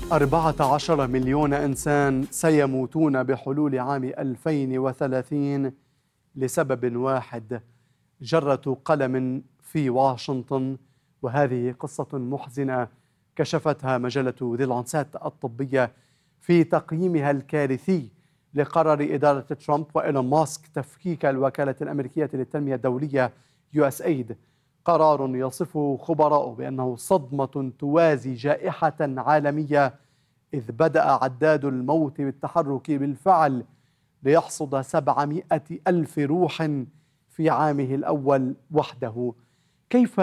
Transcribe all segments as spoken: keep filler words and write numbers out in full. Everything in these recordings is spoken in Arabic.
أربعة عشر مليون إنسان سيموتون بحلول عام ألفين وثلاثين لسبب واحد: جرة قلم في واشنطن. وهذه قصة محزنة كشفتها مجلة ذا لانسيت الطبية في تقييمها الكارثي لقرار إدارة ترامب وإيلون ماسك تفكيك الوكالة الأمريكية للتنمية الدولية يو إس إيد. قرار يصفه خبراء بأنه صدمة توازي جائحة عالمية، إذ بدأ عداد الموت بالتحرك بالفعل ليحصد سبعمائة ألف روح في عامه الأول وحده. كيف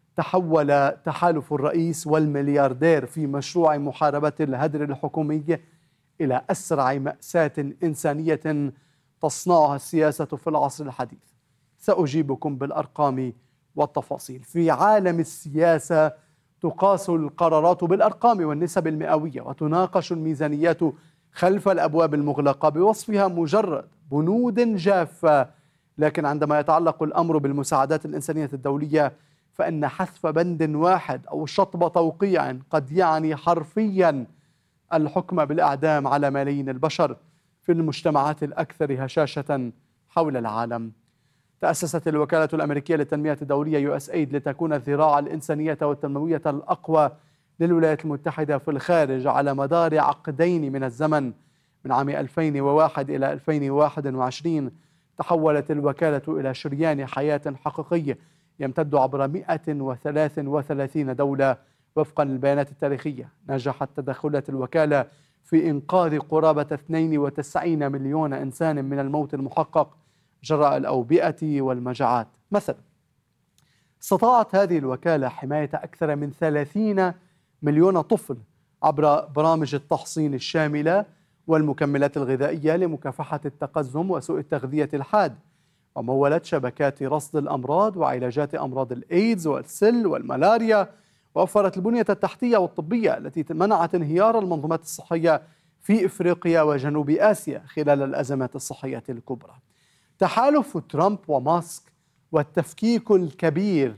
تحول تحالف الرئيس والملياردير في مشروع محاربة الهدر الحكومي إلى أسرع مأساة إنسانية تصنعها السياسة في العصر الحديث؟ سأجيبكم بالأرقام والتفاصيل. في عالم السياسة تقاس القرارات بالأرقام والنسب المئوية، وتناقش الميزانيات خلف الأبواب المغلقة بوصفها مجرد بنود جافة. لكن عندما يتعلق الأمر بالمساعدات الإنسانية الدولية فإن حذف بند واحد أو شطب توقيع قد يعني حرفيا الحكم بالإعدام على ملايين البشر في المجتمعات الأكثر هشاشة حول العالم. تأسست الوكالة الأمريكية للتنمية الدولية يو إس إيد لتكون الذراع الإنسانية والتنموية الأقوى للولايات المتحدة في الخارج على مدار عقدين من الزمن. من عام ألفين وواحد إلى ألفين وواحد وعشرين تحولت الوكالة إلى شريان حياة حقيقي يمتد عبر مئة وثلاثة وثلاثين دولة. وفقا للبيانات التاريخية، نجحت تدخلات الوكالة في إنقاذ قرابة اثنين وتسعين مليون إنسان من الموت المحقق جراء الأوبئة والمجاعات. مثلا، استطاعت هذه الوكالة حماية أكثر من ثلاثين مليون طفل عبر برامج التحصين الشاملة والمكملات الغذائية لمكافحة التقزم وسوء التغذية الحاد، ومولت شبكات رصد الأمراض وعلاجات أمراض الإيدز والسل والملاريا، ووفرت البنية التحتية والطبية التي منعت انهيار المنظومات الصحية في إفريقيا وجنوب آسيا خلال الأزمات الصحية الكبرى. تحالف ترامب وماسك والتفكيك الكبير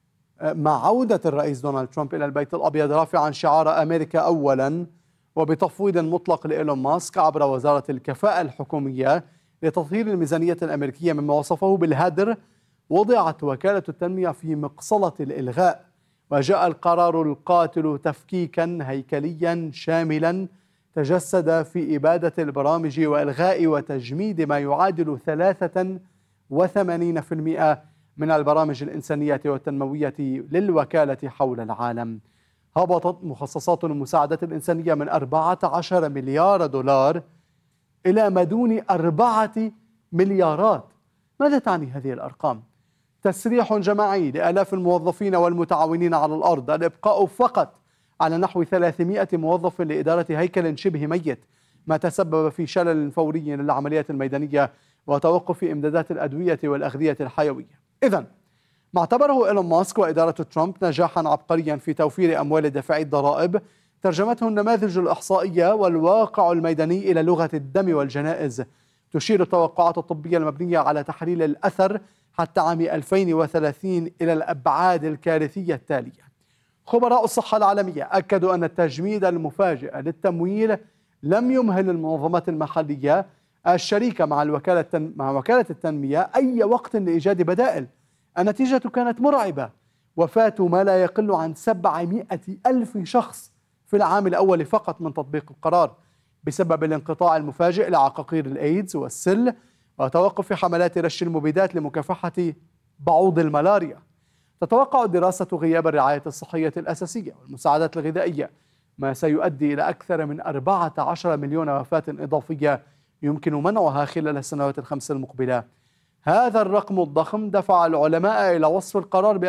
مع عودة الرئيس دونالد ترامب إلى البيت الأبيض رافعا شعار أمريكا أولا، وبتفويض مطلق لإيلون ماسك عبر وزارة الكفاءة الحكومية لتطهير الميزانية الأمريكية مما وصفه بالهدر، وضعت وكالة التنمية في مقصلة الإلغاء. وجاء القرار القاتل تفكيكا هيكليا شاملا تجسد في إبادة البرامج وإلغاء وتجميد ما يعادل ثلاثة وثمانين بالمئة من البرامج الإنسانية والتنموية للوكالة حول العالم. هبطت مخصصات المساعدات الإنسانية من أربعة عشر مليار دولار إلى ما دون أربعة مليارات. ماذا تعني هذه الأرقام؟ تسريح جماعي لآلاف الموظفين والمتعاونين على الأرض، الإبقاء فقط على نحو ثلاثمائة موظف لإدارة هيكل شبه ميت، ما تسبب في شلل فوري للعمليات الميدانية وتوقف إمدادات الأدوية والأغذية الحيوية. إذن ما اعتبره إيلون ماسك وإدارة ترامب نجاحا عبقريا في توفير أموال دافعي الضرائب ترجمته النماذج الإحصائية والواقع الميداني إلى لغة الدم والجنائز. تشير التوقعات الطبية المبنية على تحليل الأثر حتى عام ألفين وثلاثين إلى الأبعاد الكارثية التالية. خبراء الصحة العالمية أكدوا أن التجميد المفاجئ للتمويل لم يمهل المنظمات المحلية الشريكة مع الوكالة مع وكالة التنمية أي وقت لإيجاد بدائل. النتيجة كانت مرعبة: وفاة ما لا يقل عن سبعمائة ألف شخص في العام الأول فقط من تطبيق القرار بسبب الانقطاع المفاجئ لعقاقير الإيدز والسل وتوقف حملات رش المبيدات لمكافحة بعوض الملاريا. تتوقع الدراسة غياب الرعاية الصحية الأساسية والمساعدات الغذائية، ما سيؤدي إلى أكثر من أربعة عشر مليون وفاة إضافية يمكن منعها خلال السنوات الخمس المقبلة. هذا الرقم الضخم دفع العلماء إلى وصف القرار